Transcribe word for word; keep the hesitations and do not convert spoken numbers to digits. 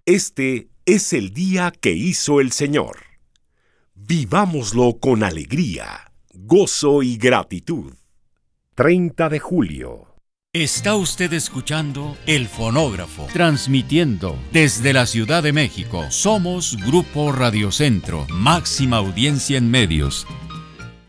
Este es el día que hizo el Señor. Vivámoslo con alegría, gozo y gratitud. treinta de julio. Está usted escuchando El Fonógrafo, transmitiendo desde la Ciudad de México. Somos Grupo Radio Centro, máxima audiencia en medios.